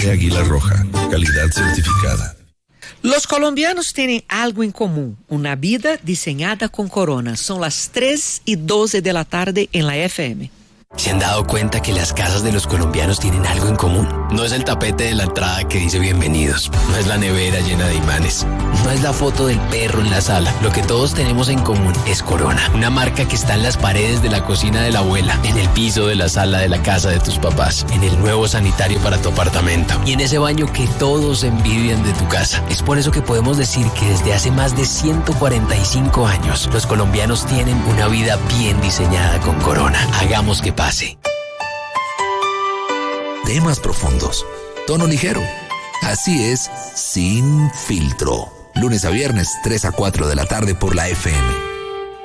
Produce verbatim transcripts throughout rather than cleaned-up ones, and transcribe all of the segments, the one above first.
Leche Águila Roja, calidad certificada. Los colombianos tienen algo en común, una vida diseñada con Corona. Son las tres y doce de la tarde en la F M. ¿Se han dado cuenta que las casas de los colombianos tienen algo en común? No es el tapete de la entrada que dice bienvenidos, no es la nevera llena de imanes, no es la foto del perro en la sala. Lo que todos tenemos en común es Corona, una marca que está en las paredes de la cocina de la abuela, en el piso de la sala de la casa de tus papás, en el nuevo sanitario para tu apartamento y en ese baño que todos envidian de tu casa. Es por eso que podemos decir que desde hace más de ciento cuarenta y cinco años, los colombianos tienen una vida bien diseñada con Corona. Hagamos que pase. Temas profundos, tono ligero. Así es, Sin Filtro. Lunes a viernes, tres a cuatro de la tarde por la F M.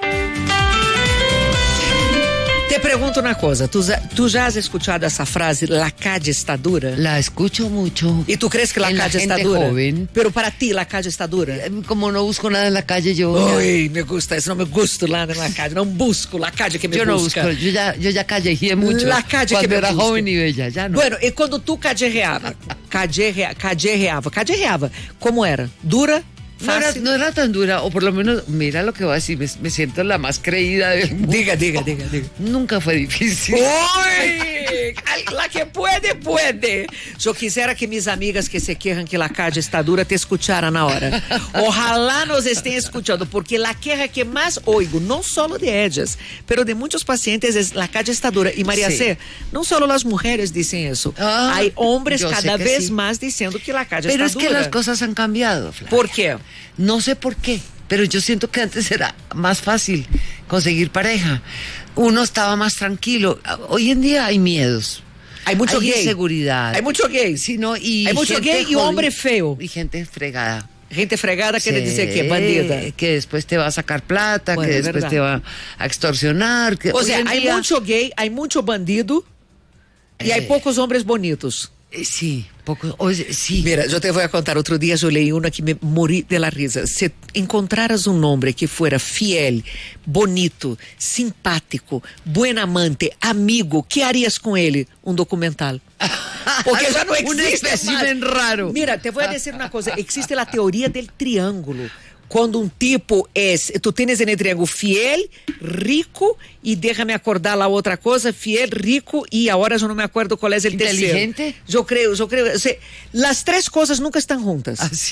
Te pregunto una cosa, ¿tú, ¿tú ya has escuchado esa frase, la calle está dura? La escucho mucho. ¿Y tú crees que la en calle la está gente dura? Joven. Pero para ti la calle está dura. Como no busco nada en la calle, yo... Uy, me gusta eso, no me gusta nada en la calle, no busco la calle que me yo busca. Yo no busco, yo ya, yo ya callejé mucho. La calle cuando que me era busca. joven y bella, ya no. Bueno, y cuando tú callejeaba, callejeaba, callejeaba, callejeaba, ¿cómo era? ¿Dura? No era, no era tan dura, o por lo menos, mira lo que voy a decir, me, me siento la más creída del mundo. Diga, diga, diga, diga. Nunca fue difícil. ¡Uy! La que puede, puede. Yo quisiera que mis amigas que se quejan que la calle está dura te escucharan ahora. Ojalá nos estén escuchando, porque la queja que más oigo, no solo de ellas, pero de muchos pacientes, es la calle está dura. Y María Sí. C., no solo las mujeres dicen eso. Ah, Hay hombres yo sé cada que vez sí. más diciendo que la calle Pero está es dura. que las cosas han cambiado, Flavia. ¿Por qué? No sé por qué, pero yo siento que antes era más fácil conseguir pareja. Uno estaba más tranquilo. Hoy en día hay miedos. Hay mucho hay gay. inseguridad. Hay mucho gay. Sí, ¿no? Y Hay mucho gente gay y jodi- hombre feo. Y gente fregada. Gente fregada quiere Sí, decir que bandida. que después te va a sacar plata, Bueno, que es después verdad. te va a extorsionar. Que O hoy sea, en hay día- mucho gay, hay mucho bandido y hay Eh. pocos hombres bonitos. Eh, Sí, poco, oye, sí. Mira, yo te voy a contar, otro día yo leí una que me morí de la risa. Si encontraras un hombre que fuera fiel, bonito, simpático, buen amante, amigo, ¿qué harías con él? Un documental. Porque ya no Un existe espécimen más. raro. Mira, te voy a decir una cosa, existe la teoría del triángulo. Cuando un tipo es, tú tienes en el triángulo fiel, rico y déjame acordar la otra cosa, fiel, rico y ahora yo no me acuerdo cuál es el tercero. ¿Inteligente? Yo creo, yo creo, o sea, las tres cosas nunca están juntas. Así.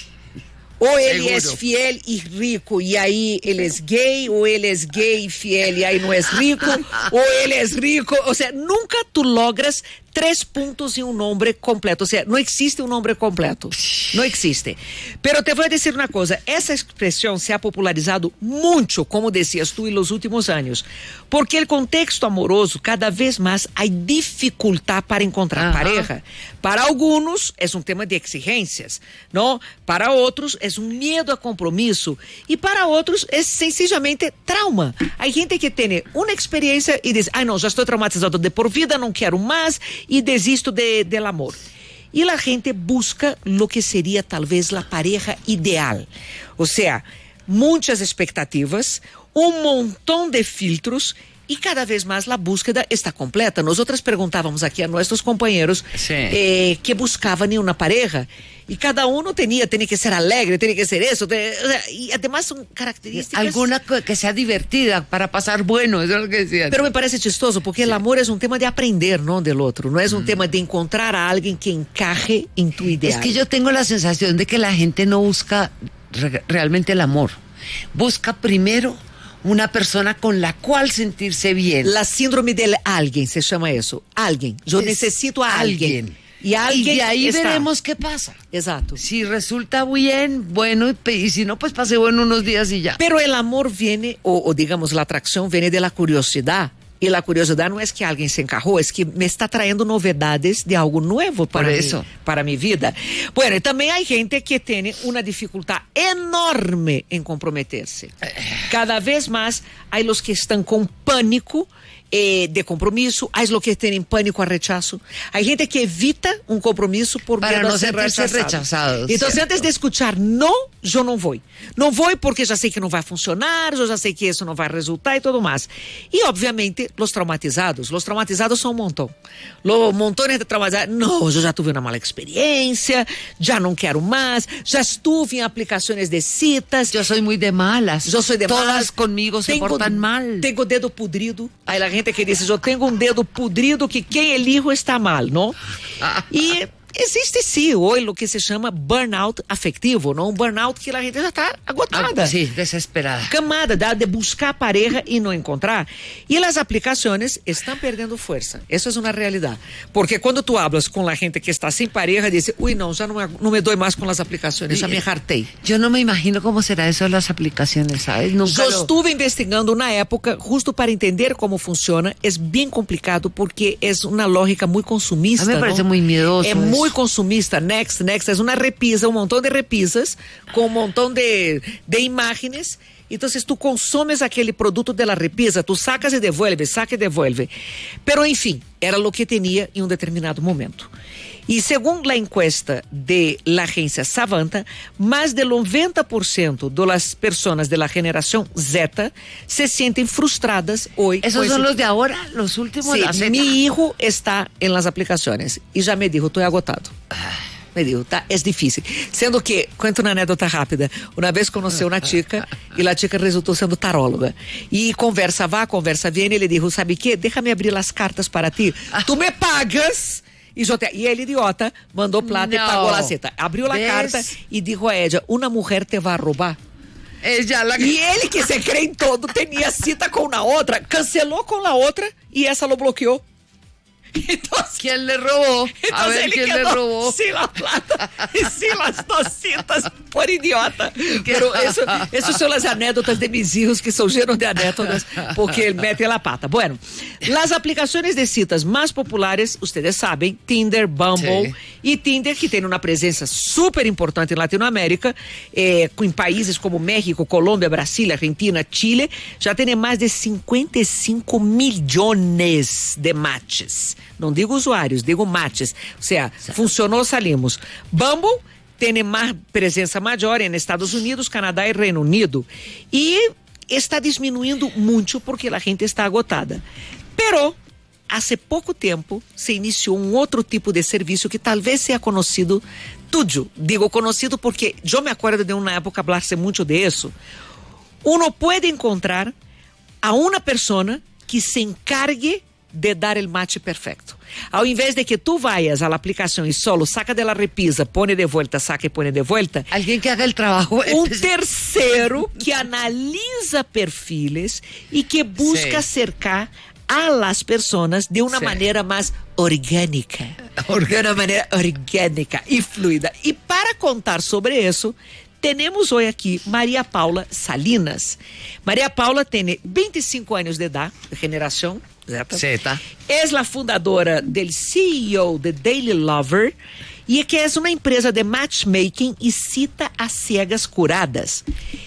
O él Seguro. es fiel y rico y ahí él es gay, o él es gay y fiel y ahí no es rico, o él es rico, o sea, nunca tú logras tres puntos en un hombre completo, o sea, no existe un hombre completo, no existe. Pero te voy a decir una cosa, esa expresión se ha popularizado mucho, como decías tú, en los últimos años, porque el contexto amoroso, cada vez más hay dificultad para encontrar Ajá. pareja. Para algunos es un tema de exigencias, ¿no? Para otros es un miedo a compromiso y para otros es sencillamente trauma. Hay gente que tiene una experiencia y dice, ay no, ya estoy traumatizado de por vida, no quiero más y desisto de, del amor. Y la gente busca lo que sería tal vez la pareja ideal. O sea, muchas expectativas, un montón de filtros y cada vez más la búsqueda está completa. Nosotras preguntábamos aquí a nuestros compañeros Sí. eh, que buscaban en una pareja y cada uno tenía, tenía que ser alegre, tenía que ser eso, te- o sea, y además son características. Alguna co- que sea divertida para pasar bueno, eso es lo que decían. Pero me parece chistoso porque el amor es un tema de aprender, ¿no? Del otro, no es un tema de encontrar a alguien que encaje en tu ideal. Es que yo tengo la sensación de que la gente no busca re- realmente el amor. Busca primero una persona con la cual sentirse bien. La síndrome del alguien se llama eso. Alguien. Yo Es necesito a alguien. alguien. Y alguien Y de ahí está. veremos qué pasa. Exacto. Si resulta bien, bueno, y pe- y si no, pues pase bueno unos días y ya. Pero el amor viene, o, o digamos, la atracción viene de la curiosidad. Y la curiosidad no es que alguien se encajó, es que me está trayendo novedades de algo nuevo para, Por mí, eso. para mi vida. Bueno, y también hay gente que tiene una dificultad enorme en comprometerse. Cada vez más hay los que están con pánico eh, de compromisso, há os que têm pânico a rechazo, há gente que evita um compromisso por Para medo não a ser sentir-se rechazado. rechazado, Então, certo. antes de escutar não, eu não vou. Não vou porque já sei que não vai funcionar, eu já sei que isso não vai resultar e tudo mais. E, obviamente, os traumatizados. Os traumatizados são um montão. Los montones de traumatizados. Não, eu já tive uma mala experiência, já não quero mais, já estive em aplicações de citas. Yo soy muy de malas. Eu sou de Todas malas. conmigo se Tengo- portan mal. Tenho dedo podrido. Aí a gente que diz, eu tenho um dedo podrido que quem elijo está mal, não? E existe sim hoje o que se chama burnout afetivo, não? Um burnout que a gente já está agotada. Ah, sí, desesperada. Camada da- de buscar pareja e não encontrar. E as aplicações estão perdendo força. Isso é uma realidade. Porque quando tu hablas com a gente que está sem pareja, diz, ui, não, já não, não me dou mais com as aplicações, já me hartei. Yo no me imagino cómo será eso de las aplicaciones, ¿sabes? Nunca Eu lo- estuve investigando na época, justo para entender como funciona. É bem complicado porque é uma lógica muito consumista. A mí me parece ¿no? muy miedoso É eso. muito consumista. Next, next. É uma repisa, um montão de repisas com um montão de, de imagens. Então, tu consumes aquele produto de la repisa, tu sacas e devuelve, saca e devuelve. Pero, enfim, era o que tinha em um determinado momento. E segundo a encuesta de la agência Savanta, mais de noventa por cento das pessoas da geração Z se sentem frustradas hoje. Esos son los de ahora, los últimos. Sí, la Z. mi hijo está en las aplicaciones y ya me dijo, estoy agotado. Me dijo, tá, es difícil. Sendo que, cuento una anécdota rápida, una vez conocí una chica y la chica resultó siendo taróloga. Y conversa va, conversa viene y le dijo, ¿sabe qué? Déjame abrir las cartas para ti. Tú me pagas. E, yo te... y el idiota mandó plata y No. pagó la cita. Abrió la ¿Ves? carta y dijo a ella, una mujer te va a robar. Ella la E ele, que se crê em todo, tinha cita com a outra, cancelou com a outra e essa lo bloqueou. Então, ¿Quién le robó? A então ver ele quién le quedou robó. sem a plata e sem as duas citas por idiota. Pero isso, essas são as anécdotas de meus filhos, que são llenos de anécdotas, porque ele mete a pata. Bueno, as aplicações de citas mais populares, vocês sabem, Tinder, Bumble, Sí. e Tinder, que tem uma presença super importante em Latinoamérica, eh, em países como México, Colômbia, Brasil, Argentina, Chile, já tem mais de cinquenta e cinco milhões de matches. Não digo usuários, digo matches. Ou seja, funcionou, salimos. Bumble tem mais presença maior em Estados Unidos, Canadá e Reino Unido. E está diminuindo muito porque a gente está agotada. Pero, há pouco tempo, se iniciou um outro tipo de serviço que talvez seja conhecido tudo. Digo conhecido porque eu me acordo de uma época falar-se muito de isso. Uno pode encontrar a uma pessoa que se encargue de dar o match perfeito. Ao invés de que tu vayas a la aplicação e solo saca de la repisa, pone de vuelta, saca e pone de vuelta, Alguien que haga el trabajo. um terceiro que analisa perfiles e que busca Sí. cercar a las personas de uma Sí. maneira mais orgânica. De uma maneira orgânica e fluida. E para contar sobre isso, temos hoje aqui Maria Paula Salinas. Maria Paula tem vinte e cinco anos de idade, de geração Z. Z. É a fundadora do C E O de Daily Lover e que é uma empresa de matchmaking e cita a ciegas curadas.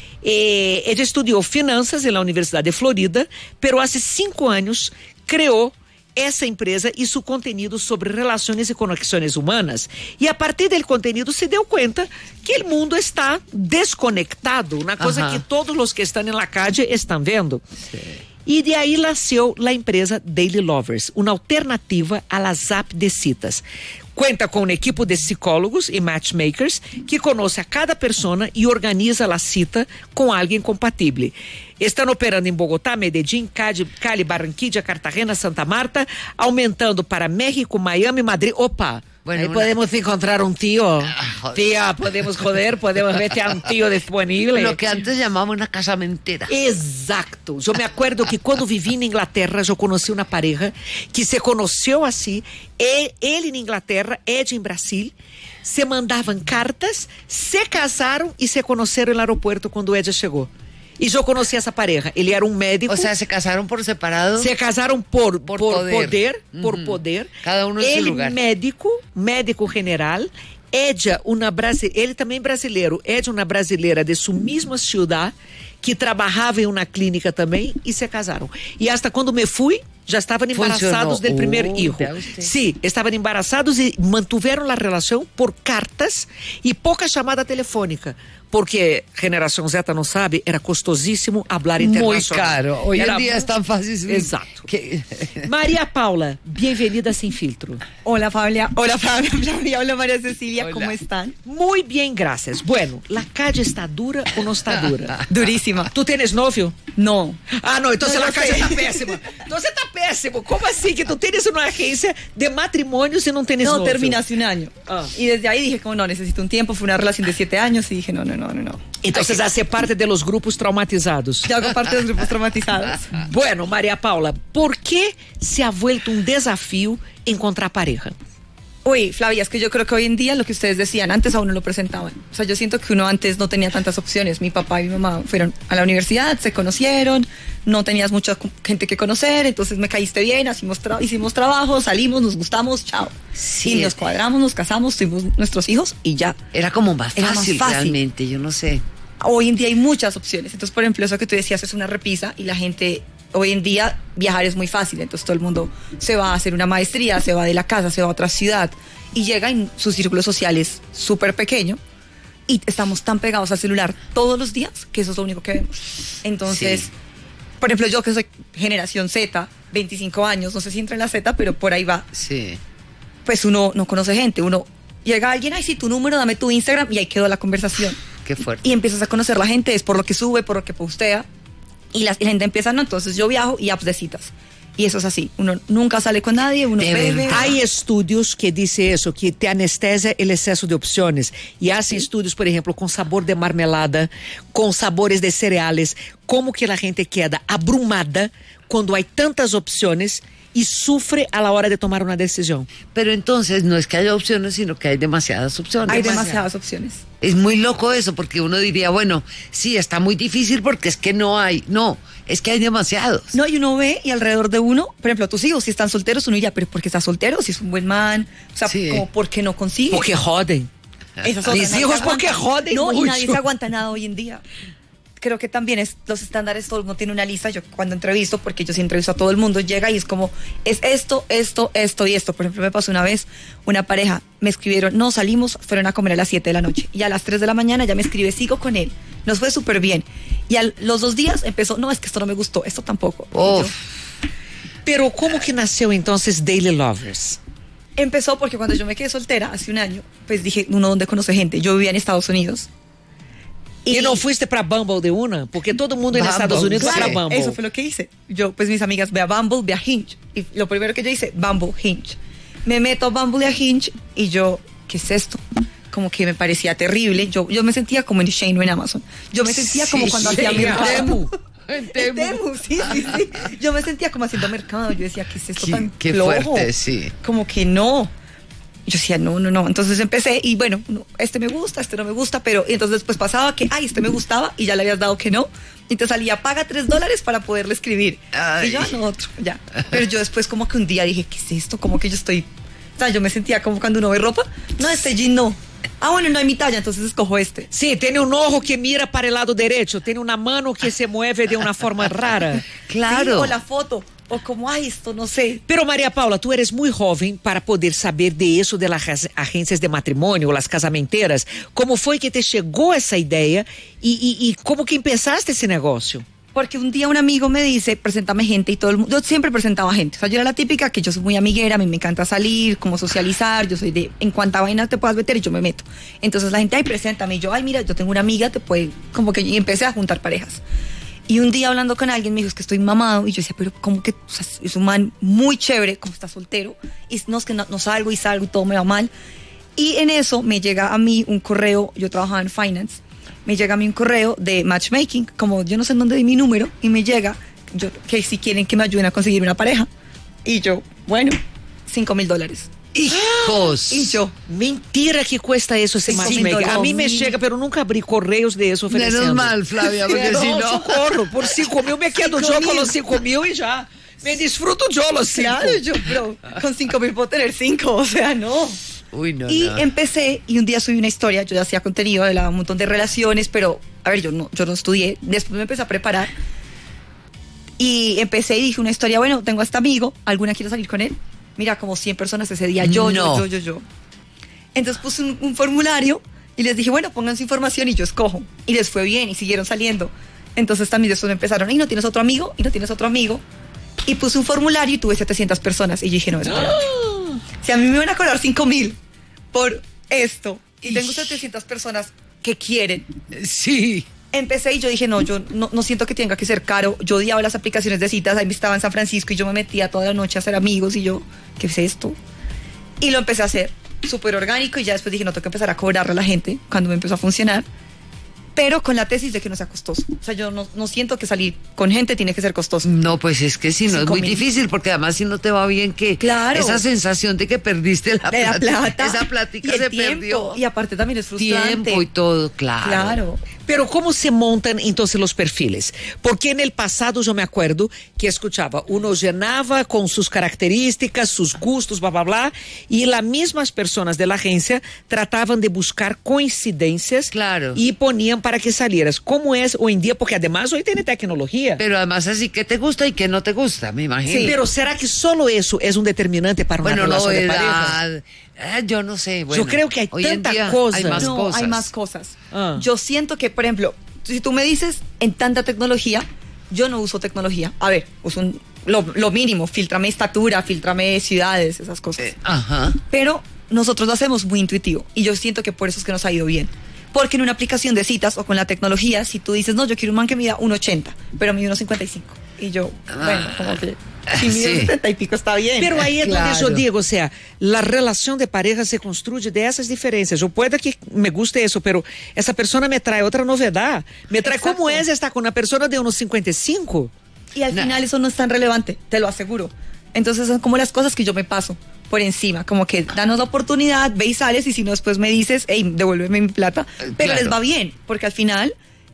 Eh, ela estudou finanças na Universidade de Florida, pero há cinco anos criou essa empresa e seu conteúdo sobre relações e conexões humanas. E a partir do conteúdo se deu conta que o mundo está desconectado, uma coisa Ajá. que todos os que estão na calle estão vendo. E de aí nasceu a empresa Daily Lovers, uma alternativa a las app de citas. Conta com uma equipe de psicólogos e matchmakers que conhece a cada pessoa e organiza a cita com alguém compatível. Estão operando em Bogotá, Medellín, Cali, Cali, Barranquilla, Cartagena, Santa Marta, aumentando para México, Miami, Madrid. Opa! Bueno, Ahí una- podemos encontrar un tío. joder. Tía, podemos joder, podemos ver a un tío disponible. Lo que antes llamábamos una casamentera. Exato. Eu me acordo que quando vivi na Inglaterra, eu conheci uma pareja que se conheceu assim, e- ele na Inglaterra, Ed em Brasil, se mandavam cartas, se casaram e se conheceram no aeroporto quando o Ed chegou. E eu conheci essa pareja. Ele era um médico. O sea, se casaron por separado. Se casaram por, por, Por poder, poder. por Uhum. poder. Cada um no seu Ele lugar. médico, médico general. Ella, uma brasi... ele também brasileiro. Ella, uma brasileira de sua mesma cidade, que trabalhava em uma clínica também e se casaram. E hasta quando me fui, ya estaban embarazados Funcionó. del primer Oh, hijo. vea usted. Sí, estaban embarazados y mantuvieron la relación por cartas y poca llamada telefónica. Porque Generación Z no sabe, era costosísimo hablar Muy internacional. caro. Hoy Era en día muy- es tan fácil. Exacto. Que... María Paula, bienvenida a Sin Filtro. Hola Fabia, hola Fabia, Flavia, hola María Cecilia, Hola. ¿cómo están? Muy bien, gracias. Bueno, ¿la calle está dura o no está dura? Durísima. ¿Tú tienes novio? No. Ah, no, entonces No, la yo calle sé. está péssima. Entonces está péssimo. ¿Cómo así que tú tienes una agencia de matrimonios y no tienes No, novio? terminé hace un año. Ah. Y desde ahí dije, como no, necesito un tiempo. Fue una relación de siete años y dije, no, no, no, no, no. Entonces hace parte de los grupos traumatizados. Yo hago parte de los grupos traumatizados. Bueno, María Paula, ¿por qué se ha vuelto un desafío encontrar pareja? Uy, Flavia, es que yo creo que hoy en día lo que ustedes decían, antes a uno lo presentaban. O sea, yo siento que uno antes no tenía tantas opciones. Mi papá y mi mamá fueron a la universidad, se conocieron, no tenías mucha gente que conocer, entonces me caíste bien, hicimos, tra- hicimos trabajo, salimos, nos gustamos, chao. Sí. Y nos cuadramos, nos casamos, tuvimos nuestros hijos y ya. Era como más Era más fácil, fácil. realmente, yo no sé. Hoy en día hay muchas opciones. Entonces, por ejemplo, eso que tú decías es una repisa y la gente, hoy en día viajar es muy fácil. Entonces todo el mundo se va a hacer una maestría, se va de la casa, se va a otra ciudad y llega en su círculo social es súper pequeño y estamos tan pegados al celular todos los días que eso es lo único que vemos. Entonces, Sí. por ejemplo, yo que soy generación Z, veinticinco años, no sé si entra en la Z, pero por ahí va, Sí. pues uno no conoce gente, uno llega alguien, ay, sí, tu número, dame tu Instagram y ahí quedó la conversación. Qué fuerte. Y empiezas a conocer la gente, es por lo que sube, por lo que postea. Y la, y la gente empieza, no, entonces yo viajo y apps de citas. Y eso es así, uno nunca sale con nadie, uno De bebe. verdad. Hay estudios que dicen eso, que te anestesia el exceso de opciones. Y hacen estudios, por ejemplo, con sabor de marmelada, con sabores de cereales, como que la gente queda abrumada cuando hay tantas opciones y sufre a la hora de tomar una decisión. Pero entonces no es que haya opciones, sino que hay demasiadas opciones. Hay demasiadas opciones. Es muy loco eso, porque uno diría, bueno, sí, está muy difícil porque es que no hay. No, es que hay demasiados. No, y uno ve y alrededor de uno, por ejemplo, tus hijos, si están solteros, uno diría, pero ¿por qué está soltero? Si es un buen man, o sea, Sí. como, ¿por qué no consigue? Porque joden. Esa es otra, Mis nadie hijos se porque aguanta. joden No, y mucho. nadie se aguanta nada hoy en día. Creo que también es los estándares, todo el mundo tiene una lista. Yo cuando entrevisto, porque yo sí entrevisto a todo el mundo, llega y es como, es esto, esto, esto y esto. Por ejemplo, me pasó una vez, una pareja, me escribieron, no, salimos, fueron a comer a las siete de la noche. Y a las tres de la mañana ya me escribe, sigo con él. Nos fue súper bien. Y a los dos días empezó, no, es que esto no me gustó, esto tampoco. Y yo, Uf. Pero ¿cómo que nació entonces Daily Lovers? empezó porque cuando yo me quedé soltera, hace un año, pues dije, uno donde conoce gente. Yo vivía en Estados Unidos. Y, no fuiste para Bumble de una, porque todo el mundo en Bumble, Estados Unidos va claro, para Bumble. Eso fue lo que hice. Yo, pues mis amigas, ve a Bumble, ve a Hinge. Y lo primero que yo hice, Bumble, Hinge. Me meto a Bumble y a Hinge y yo, ¿qué es esto? Como que me parecía terrible. Yo, yo me sentía como en Shein o en Amazon. Yo me sentía como Sí, cuando sí, hacía en mercado. Temu. En En Temu, sí, sí, sí. Yo me sentía como haciendo mercado. Yo decía, ¿qué es esto Qué- tan qué flojo? fuerte, sí. Como que no. Yo decía, no, no, no. Entonces empecé y bueno, no, este me gusta, este no me gusta, pero y entonces después pasaba que, ay, este me gustaba y ya le habías dado que no. Y te salía, paga tres dólares para poderle escribir. Ay. Y yo, ah, no, otro, ya. Pero yo después como que un día dije, ¿qué es esto? Como que yo estoy, o sea, yo me sentía como cuando uno ve ropa. No, este jean no. Ah, bueno, no hay mi talla, entonces escojo este. Sí, tiene un ojo que mira para el lado derecho, tiene una mano que se mueve de una forma rara. Claro. Sí, o la foto, o como, ay, esto no sé. Pero María Paula, tú eres muy joven para poder saber de eso de las ag- agencias de matrimonio, las casamenteras. ¿Cómo fue que te llegó esa idea y, y, y cómo que empezaste ese negocio? Porque un día un amigo me dice, preséntame gente y todo el mundo, yo siempre presentaba gente, o sea, yo era la típica que yo soy muy amiguera, a mí me encanta salir, como socializar, yo soy de, en cuanta vaina te puedas meter y yo me meto. Entonces la gente, ay, preséntame, y yo, ay, mira, yo tengo una amiga, te puede, como que y empecé a juntar parejas. Y un día hablando con alguien me dijo, es que estoy mamado, y yo decía, pero como que, o sea, es un man muy chévere, como está soltero, y no, es que no, no salgo y salgo y todo me va mal. Y en eso me llega a mí un correo, yo trabajaba en finance, me llega a mí un correo de matchmaking, como yo no sé en dónde di mi número, y me llega yo, que si quieren que me ayuden a conseguir una pareja. Y yo, bueno, cinco mil dólares. Hijos. Y yo, Mentira que cuesta eso ese Cinco matchmaking. mil A mí me dólares. llega, pero nunca abrí correos de eso ofereciendo. Menos mal, Flavia, porque no, si no. socorro, por cinco mil me quedo Cinco yo con mil. los cinco mil y ya. Me disfruto yo los cinco. claro, yo, pero con cinco mil puedo tener cinco, o sea, no. Uy, no, Y no. empecé, y un día subí una historia, yo ya hacía contenido, hablaba un montón de relaciones, pero, a ver, yo no, yo no estudié, después me empecé a preparar. Y empecé y dije una historia, bueno, tengo a este amigo, ¿alguna quiere salir con él? Mira, como cien personas ese día, yo, No. yo, yo, yo, yo. Entonces puse un, un formulario y les dije, bueno, pongan su información y yo escojo. Y les fue bien y siguieron saliendo. Entonces también después me empezaron, ¿y no tienes otro amigo? ¿Y no tienes otro amigo? Y puse un formulario y tuve setecientas personas. Y yo dije, no, espera. Si a mí me van a cobrar cinco mil por esto y tengo setecientas personas que quieren. Sí. Empecé y yo dije, no, yo no, no siento que tenga que ser caro. Yo odiaba las aplicaciones de citas. Ahí estaba en San Francisco y yo me metía toda la noche a hacer amigos y yo, ¿qué es esto? Y lo empecé a hacer súper orgánico y ya después dije, no, tengo que empezar a cobrarle a la gente cuando me empezó a funcionar. Pero con la tesis de que no sea costoso. O sea, yo no, no siento que salir con gente tiene que ser costoso. No, pues es que si no, es Cinco muy mil. difícil, porque además si no te va bien, que Claro. esa sensación de que perdiste la, De la plata. esa plática y el se tiempo. perdió. Y aparte también es frustrante. Tiempo y todo, claro. Claro. Pero ¿cómo se montan entonces los perfiles? Porque en el pasado yo me acuerdo que escuchaba, uno llenaba con sus características, sus gustos, bla, bla, bla, y las mismas personas de la agencia trataban de buscar coincidencias Claro. y ponían para que salieras. ¿Cómo es hoy en día? Porque además hoy tiene tecnología. Pero además así, ¿qué te gusta y qué no te gusta? Me imagino. Sí, pero ¿será que solo eso es un determinante para una bueno, no, relación de pareja? edad. Eh, yo no sé. Bueno, creo que hay hoy en tanta día cosa. Hay más no, cosas. hay más cosas. Ah. Yo siento que, por ejemplo, si tú me dices en tanta tecnología, yo no uso tecnología. A ver, uso un- lo, lo mínimo, filtrame estatura, filtrame ciudades, esas cosas. Eh, ajá. Pero nosotros lo hacemos muy intuitivo y yo siento que por eso es que nos ha ido bien. Porque en una aplicación de citas o con la tecnología, si tú dices, no, yo quiero un man que mida uno ochenta, pero mide uno cincuenta y cinco. Y yo, bueno, como que si mide Sí. setenta y pico está bien. Pero ahí es donde Claro. yo digo, o sea, la relación de pareja se construye de esas diferencias. Yo puedo que me guste eso, pero esa persona me trae otra novedad. Me trae Exacto. cómo es estar con una persona de unos cincuenta y cinco. Y al Nah. final eso no es tan relevante, te lo aseguro. Entonces son como las cosas que yo me paso por encima, como que danos la oportunidad, ve y sales y si no después me dices, hey, devuélveme mi plata, pero claro. les va bien, porque al final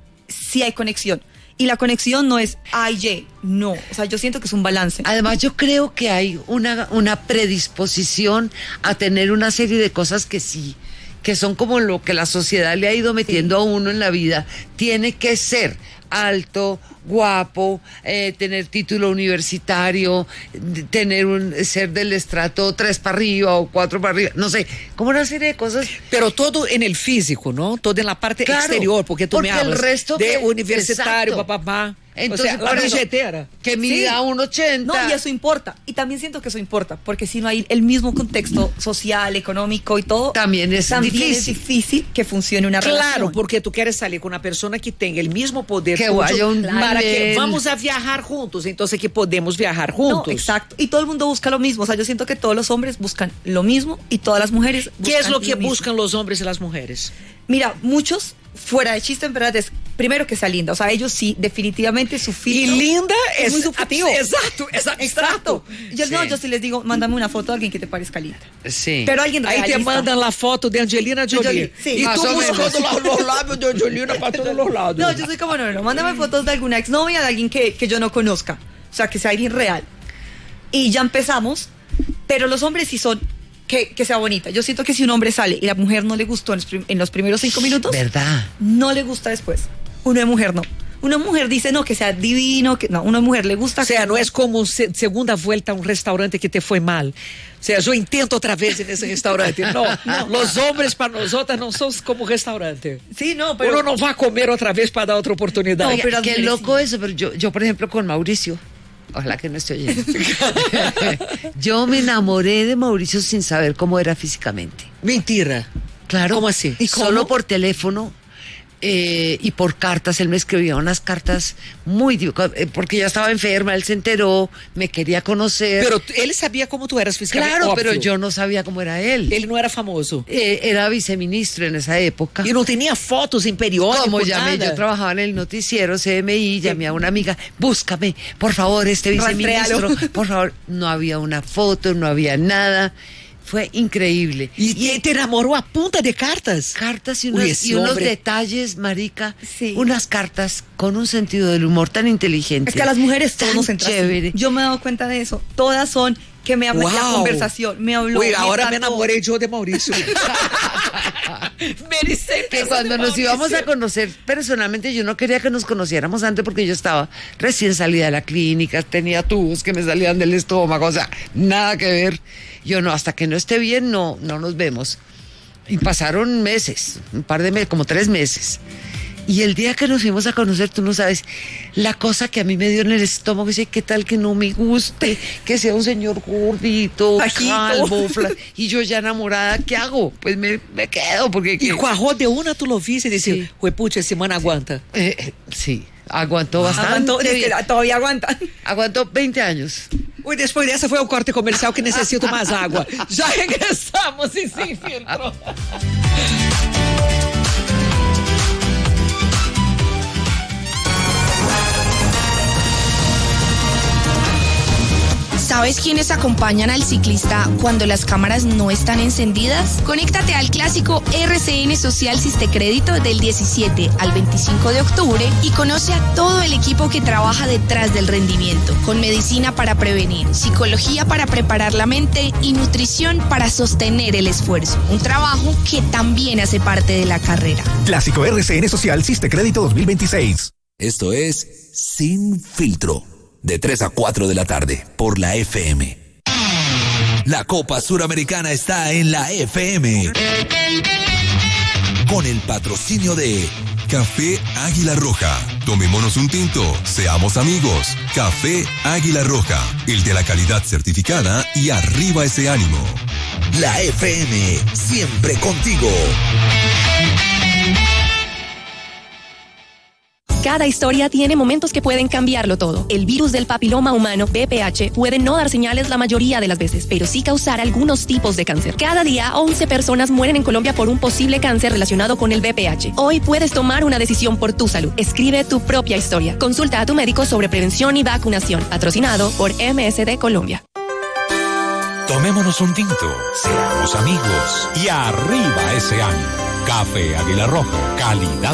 sí hay conexión. Y la conexión no es A y Y, no, o sea, yo siento que es un balance. Además, yo creo que hay una, una predisposición a tener una serie de cosas que sí, que son como lo que la sociedad le ha ido metiendo a uno en la vida. Tiene que ser alto, guapo, eh, tener título universitario, d- tener un ser del estrato tres para arriba o cuatro para arriba, no sé, como una serie de cosas. Pero todo en el físico, ¿no? Todo en la parte Claro, exterior, porque tú porque me el hablas resto de que- universitario, exacto. papá. Entonces, o sea, la por eso, billetera. que mida un ochenta. No, y eso importa. Y también siento que eso importa, porque si no hay el mismo contexto social, económico y todo, También es también difícil. es difícil que funcione una Claro, relación. porque tú quieres salir con una persona que tenga el mismo poder Que tuyo vaya a un para que nivel. vamos a viajar juntos, entonces que podemos viajar No, juntos. exacto. Y todo el mundo busca lo mismo. O sea, yo siento que todos los hombres buscan lo mismo y todas las mujeres buscan ¿Qué es lo que mismo. buscan los hombres y las mujeres? Mira, muchos, fuera de chiste, en verdad, es primero que sea linda. O sea, ellos sí, definitivamente su Y filtro linda es es muy subjetivo. Exacto, es abstracto. Exacto. Yo, no, Sí. yo sí les digo, mándame una foto de alguien que te parezca linda. Sí. Pero alguien Ahí te realista. mandan la foto de Angelina Jolie. Jolie, sí. y Más tú o menos. buscando la- los labios de Angelina para todos los lados. No, yo soy como, no, no, mándame fotos de alguna exnovia, de alguien que, que yo no conozca. O sea, que sea alguien real. Y ya empezamos, pero los hombres sí son que, que sea bonita. Yo siento que si un hombre sale y la mujer no le gustó en los, prim- en los primeros cinco minutos, ¿Verdad? no le gusta después. Uno de mujer no. Una mujer dice, no, que sea divino, que no, una mujer le gusta. O sea, no es como se- segunda vuelta a un restaurante que te fue mal. O sea, yo intento otra vez en ese restaurante. No, los hombres para nosotras no son como restaurante. Sí, no, pero... Uno no va a comer otra vez para dar otra oportunidad. No, Oiga, pero las qué mujeres loco sí. eso, pero yo, yo, por ejemplo, con Mauricio, ojalá que no esté oyendo. Yo me enamoré de Mauricio sin saber cómo era físicamente. Mentira. Claro. ¿Cómo así? Y ¿Cómo? solo por teléfono eh, y por cartas. Él me escribía unas cartas muy... div- eh, porque ya estaba enferma, él se enteró, me quería conocer. Pero t- él sabía cómo tú eras físicamente. claro, obvio. pero yo no sabía cómo era él. Él no era famoso. Eh, era viceministro en esa época. Y no tenía fotos en periódico. Como llamé, nada. yo trabajaba en el noticiero C M I, llamé a una amiga, búscame, por favor, este viceministro, Rastréalo. por favor. No había una foto, no había nada. Fue increíble. Y, y te enamoró a punta de cartas. Cartas y Uy, unos, ese y unos hombre. detalles, marica. Sí. Unas cartas con un sentido del humor tan inteligente. Es que a las mujeres todos tan nos entra así. chévere. Yo me he dado cuenta de eso. Todas son que me hablan la Wow. conversación, me habló. Uy, ahora me trató. enamoré yo de Mauricio. Merece que cuando nos íbamos a conocer personalmente, yo no quería que nos conociéramos antes porque yo estaba recién salida de la clínica, tenía tubos que me salían del estómago, o sea, nada que ver. Yo no, hasta que no esté bien, no, no nos vemos. Y pasaron meses, un par de meses, como tres meses. Y el día que nos fuimos a conocer, tú no sabes, la cosa que a mí me dio en el estómago, dice, ¿qué tal que no me guste? Que sea un señor gordito, Bajito. calvo, fla- y yo ya enamorada, ¿qué hago? Pues me, me quedo, porque... Y cuajó de una, tú lo viste y decís, Sí. huepucha, ese man aguanta. Eh, eh, sí, aguantó bastante Aguantó, dice bien. que todavía aguanta. Aguantó veinte años. Uy, después de esa fue un corte comercial que necesito más agua. Ya regresamos y sin filtro. ¿Sabes quiénes acompañan al ciclista cuando las cámaras no están encendidas? Conéctate al clásico R C N Social Sistecrédito del diecisiete al veinticinco de octubre y conoce a todo el equipo que trabaja detrás del rendimiento, con medicina para prevenir, psicología para preparar la mente y nutrición para sostener el esfuerzo. Un trabajo que también hace parte de la carrera. Clásico R C N Social Sistecrédito dos mil veintiséis. Esto es Sin Filtro, de tres a cuatro de la tarde, por la F M. La Copa Suramericana está en la F M. Con el patrocinio de Café Águila Roja. Tomémonos un tinto, seamos amigos. Café Águila Roja, el de la calidad certificada y arriba ese ánimo. la F M, siempre contigo. Cada historia tiene momentos que pueden cambiarlo todo. El virus del papiloma humano, V P H, puede no dar señales la mayoría de las veces, pero sí causar algunos tipos de cáncer. Cada día, once personas mueren en Colombia por un posible cáncer relacionado con el V P H. Hoy puedes tomar una decisión por tu salud. Escribe tu propia historia. Consulta a tu médico sobre prevención y vacunación. Patrocinado por M S D Colombia. Tomémonos un tinto, seamos amigos y arriba ese ánimo. Café Águila Roja, calidad